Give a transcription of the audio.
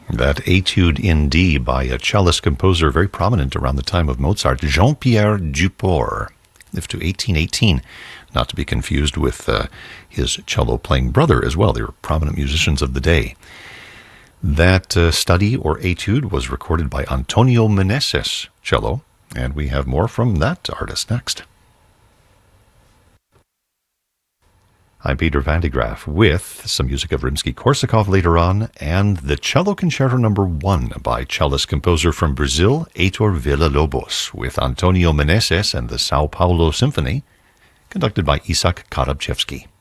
That Etude in D by a cellist composer very prominent around the time of Mozart, Jean-Pierre Duport, lived to 1818, not to be confused with his cello-playing brother as well. They were prominent musicians of the day. That study or etude was recorded by Antonio Meneses, cello, and we have more from that artist next. I'm Peter Van de Graaff with some music of Rimsky-Korsakov later on, and the Cello Concerto No. 1 by cellist-composer from Brazil, Heitor Villa-Lobos, with Antonio Meneses and the Sao Paulo Symphony, conducted by Isaac Karabchevsky.